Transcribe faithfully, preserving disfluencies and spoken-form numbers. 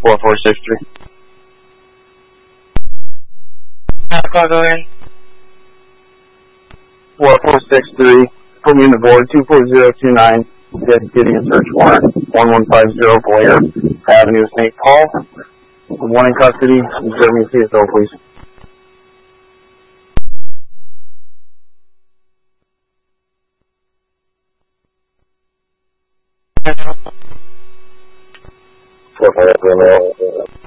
four four six three. Call go in. four four six three. Put me in the board, two four zero two nine. Getting a search warrant. one one five zero Blair Avenue, Saint Paul. One in custody. Observing C S O, please. four five zero.